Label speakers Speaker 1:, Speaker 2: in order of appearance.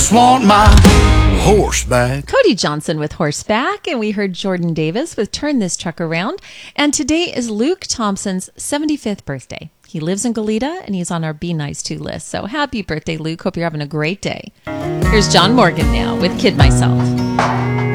Speaker 1: just want my horseback.
Speaker 2: Cody Johnson with Horseback, and we heard Jordan Davis with Turn This Truck Around. And today is Luke Thompson's 75th birthday. He lives in Goleta, and he's on our Be Nice To list. So happy birthday, Luke. Hope you're having a great day. Here's John Morgan now with Kid Myself.